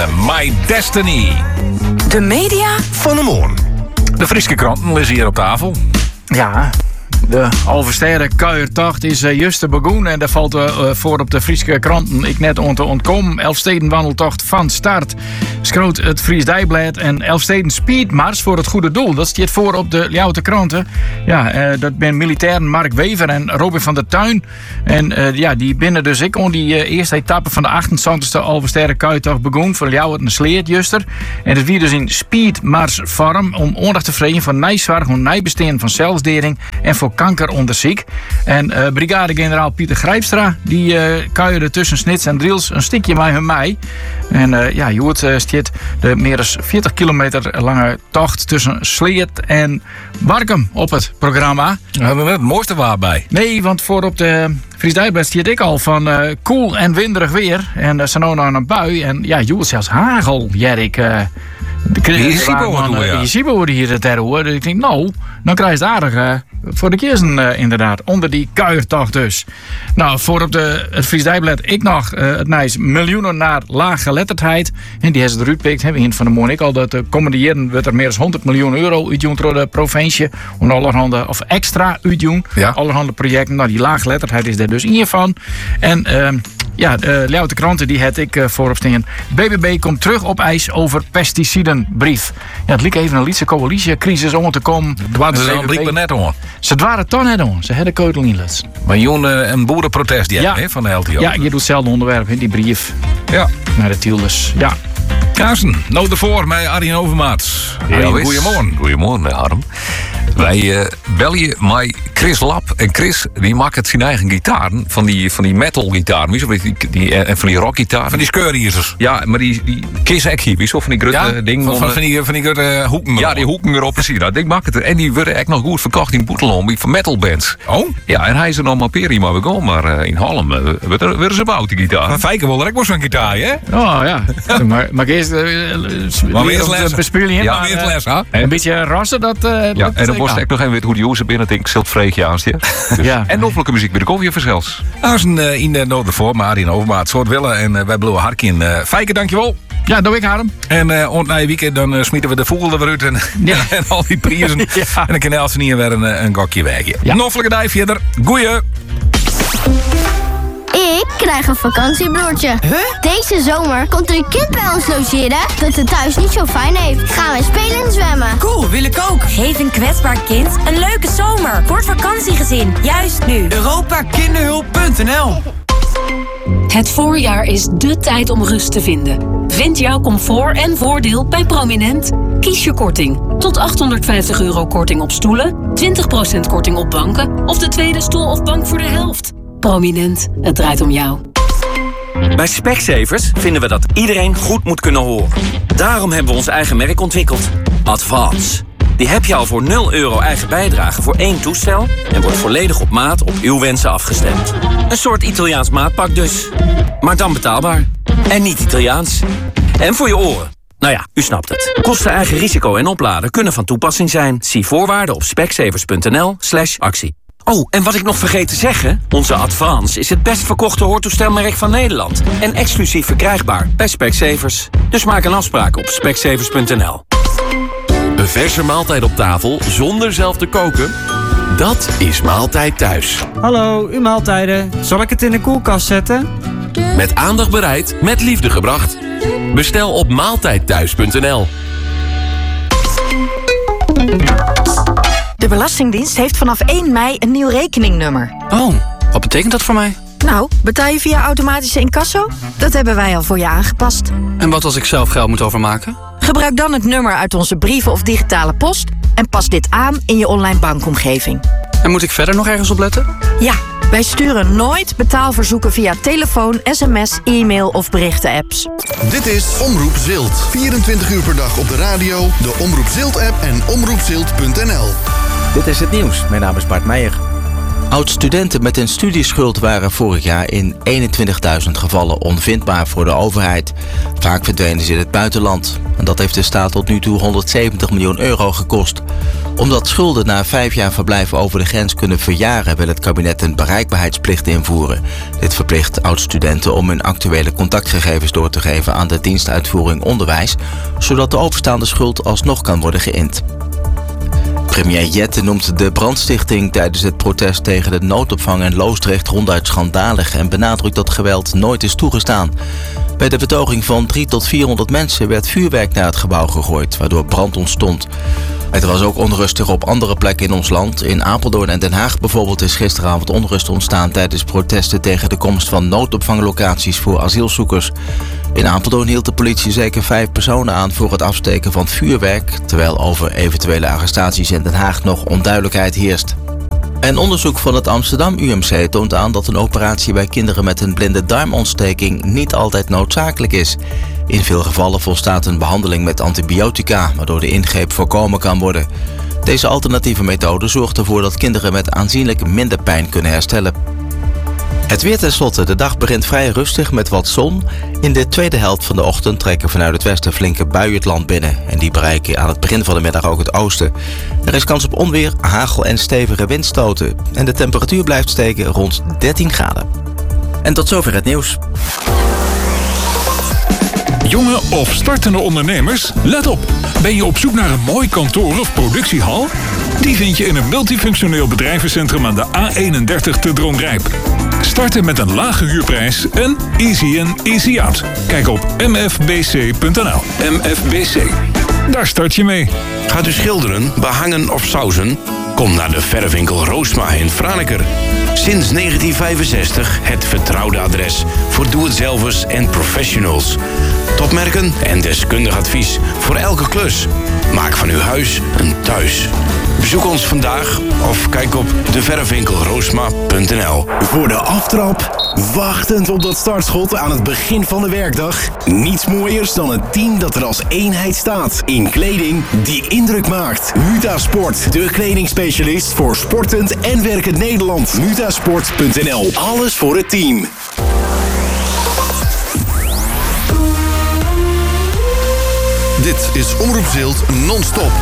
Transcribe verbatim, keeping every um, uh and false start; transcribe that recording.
My Destiny. De media van de morgen. De Friese kranten liggen hier op tafel. Ja, de Alverstede kuiertocht is uh, juist begonnen en daar valt uh, voor op de Friese kranten ik net om te ontkomen. Elfstedenwandeltocht van start. Schroot het Fries Dijblad en Elfsteden Speedmars voor het goede doel. Dat staat voor op de Ljouwte kranten. Ja, uh, dat zijn militairen Mark Wever en Robin van der Tuin. En uh, ja, die binnen dus ik om die uh, eerste etappe van de achtentwintigste Alverstede kuiertocht begon. Voor Ljouwte en Sleert juster. En het wie dus in Speedmars vorm om aandacht te vragen voor nijzorg, om nijbesteen van celsdering en voor kankeronderzoek. En uh, brigadegeneraal Pieter Grijpstra die uh, kuierde tussen Snits en Driels een stukje bij hun mij. En uh, ja, je hoort uh, stiet de meer dan veertig kilometer lange tocht tussen Sleert en Warkum op het programma. We hebben net het mooiste waar bij. Nee, want voor op de Fries Dijblad stiet ik al van uh, koel en winderig weer. En uh, ze nou naar een bui. En ja, je hoort zelfs hagel, Jerrik. Uh, De je ziet worden hier het hoor. Dus ik denk, nou, dan krijg je het aardig uh, voor de kiezen uh, inderdaad. Onder die kuiertocht dus. Nou, voor op de, het Fries Dijblad ik nog uh, het nijs miljoenen naar laaggeletterdheid. En die heeft het eruit pikt. Hebben we van de morgen ik al dat de komende jaren wordt er meer dan honderd miljoen euro uitdoen door de provincie. Om allerhande, of extra uitdoen. Ja. Allerhande projecten. Nou, die laaggeletterdheid is er dus één van. En uh, ja, de Ljouwte kranten die had ik uh, voorop staan. B B B komt terug op ijs over pesticidenbrief. Ja, het liep even een lietse coalitiecrisis om te komen. Het waren ze dan blijkbaar net hoor. Ze waren toch net hoor. Ze hadden keutel in les. Maar Joen, uh, een boerenprotest die ja. hè, van de L T O. Ja, je doet hetzelfde onderwerp in die brief. Ja. Naar de Tieldes. Ja. Kaarsen, nou ervoor met Arjen Overmaat. Ja, goedemorgen. Goedemorgen, Harm. Wij uh, bellen je met Chris Lap. En Chris, die maakt het zijn eigen gitaren. Van die, van die metal gitaar. Die, die, en van die rock gitaar. Van die skeurhiezers. Ja, maar die, die Kiss Ekkie, wie zo van die grote ja, ding. Van, van, van die, van die grote hoeken erop. Ja, die hoeken erop, precies. Dat ding maakt het. En die worden echt nog goed verkocht in Boetelom. Van metal bands. Oh? Ja, en hij is er nog maar prima begonnen. Maar uh, in Halm uh, werden ze bouwd, die gitaar. Van Fijken wil er ook wel zo'n gitaar, hè? Oh ja. maar, maar eerst... Uh, maar weer les. Bespelen, ja, maar, weer uh, les, hè? Een beetje rassen, dat... Uh, ja, en dan moest ik nog even weten hoe die user binnen denk ik zult vreegje aanstien. Dus, ja. En noffelijke muziek bij de koffie verzels. Nou, is een uh, in de nood ervoor, maar Arjen Overmaat soort willen. En uh, wij bloeien hartje. Uh, Fijke, dankjewel. Ja, doe ik Harm. En uh, ont na je weekend dan uh, smieten we de vogel er weer uit en, ja. en al die prijzen. Ja. En dan kan Elsen hier weer een, een gokje weg. Ja. Noffelijke dij verder. Goeie. Ik krijg een vakantiebroertje. Huh? Deze zomer komt er een kind bij ons logeren dat het thuis niet zo fijn heeft. Gaan wij spelen en zwemmen. Cool, wil ik ook. Geef een kwetsbaar kind een leuke zomer. Voor het vakantiegezin, juist nu. Europa Kinderhulp punt n l. Het voorjaar is dé tijd om rust te vinden. Vind jouw comfort en voordeel bij Prominent. Kies je korting. Tot achthonderdvijftig euro korting op stoelen, twintig procent korting op banken of de tweede stoel of bank voor de helft. Prominent, het draait om jou. Bij Specsavers vinden we dat iedereen goed moet kunnen horen. Daarom hebben we ons eigen merk ontwikkeld. Advance. Die heb je al voor nul euro eigen bijdrage voor één toestel en wordt volledig op maat op uw wensen afgestemd. Een soort Italiaans maatpak dus. Maar dan betaalbaar. En niet Italiaans. En voor je oren. Nou ja, u snapt het. Kosten eigen risico en opladen kunnen van toepassing zijn. Zie voorwaarden op specsavers punt n l slash actie. Oh, en wat ik nog vergeet te zeggen. Onze Advance is het best verkochte hoortoestelmerk van Nederland. En exclusief verkrijgbaar bij Specsavers. Dus maak een afspraak op specsavers punt n l. Een verse maaltijd op tafel zonder zelf te koken? Dat is Maaltijd Thuis. Hallo, uw maaltijden. Zal ik het in de koelkast zetten? Met aandacht bereid, met liefde gebracht. Bestel op maaltijdthuis punt n l. De Belastingdienst heeft vanaf één mei een nieuw rekeningnummer. Oh, wat betekent dat voor mij? Nou, betaal je via automatische incasso? Dat hebben wij al voor je aangepast. En wat als ik zelf geld moet overmaken? Gebruik dan het nummer uit onze brieven of digitale post en pas dit aan in je online bankomgeving. En moet ik verder nog ergens op letten? Ja, wij sturen nooit betaalverzoeken via telefoon, sms, e-mail of berichten-apps. Dit is Omroep Zilt. vierentwintig uur per dag op de radio, de Omroep Zilt-app en omroep zilt punt n l. Dit is het nieuws. Mijn naam is Bart Meijer. Oud-studenten met een studieschuld waren vorig jaar in eenentwintigduizend gevallen onvindbaar voor de overheid. Vaak verdwenen ze in het buitenland. En dat heeft de staat tot nu toe honderdzeventig miljoen euro gekost. Omdat schulden na vijf jaar verblijf over de grens kunnen verjaren, wil het kabinet een bereikbaarheidsplicht invoeren. Dit verplicht oud-studenten om hun actuele contactgegevens door te geven aan de dienstuitvoering onderwijs, zodat de overstaande schuld alsnog kan worden geïnd. Premier Jette noemt de brandstichting tijdens het protest tegen de noodopvang in Loosdrecht ronduit schandalig en benadrukt dat geweld nooit is toegestaan. Bij de betoging van driehonderd tot vierhonderd mensen werd vuurwerk naar het gebouw gegooid, waardoor brand ontstond. Het was ook onrustig op andere plekken in ons land. In Apeldoorn en Den Haag bijvoorbeeld is gisteravond onrust ontstaan tijdens protesten tegen de komst van noodopvanglocaties voor asielzoekers. In Apeldoorn hield de politie zeker vijf personen aan voor het afsteken van vuurwerk, terwijl over eventuele arrestaties in Den Haag nog onduidelijkheid heerst. Een onderzoek van het Amsterdam U M C toont aan dat een operatie bij kinderen met een blinde darmontsteking niet altijd noodzakelijk is. In veel gevallen volstaat een behandeling met antibiotica, waardoor de ingreep voorkomen kan worden. Deze alternatieve methode zorgt ervoor dat kinderen met aanzienlijk minder pijn kunnen herstellen. Het weer tenslotte. De dag begint vrij rustig met wat zon. In de tweede helft van de ochtend trekken vanuit het westen flinke buien het land binnen. En die bereiken aan het begin van de middag ook het oosten. Er is kans op onweer, hagel en stevige windstoten. En de temperatuur blijft steken rond dertien graden. En tot zover het nieuws. Jonge of startende ondernemers, let op. Ben je op zoek naar een mooi kantoor of productiehal? Die vind je in een multifunctioneel bedrijvencentrum aan de A eenendertig te Dronrijp. Starten met een lage huurprijs en easy in, easy out. Kijk op m f b c punt n l. M F B C. Daar start je mee. Gaat u schilderen, behangen of sausen? Kom naar de verfwinkel Roosma in Franeker. Sinds negentien vijfenzestig het vertrouwde adres voor doe-het-zelvers en professionals. Topmerken en deskundig advies voor elke klus. Maak van uw huis een thuis. Bezoek ons vandaag of kijk op de verfwinkel roosma punt n l. Voor de aftrap, wachtend op dat startschot aan het begin van de werkdag. Niets mooiers dan een team dat er als eenheid staat. In kleding die indruk maakt. Mutasport, de kledingspecialist voor sportend en werkend Nederland. mutasport punt n l. Alles voor het team. Dit is Omroep Zilt non-stop.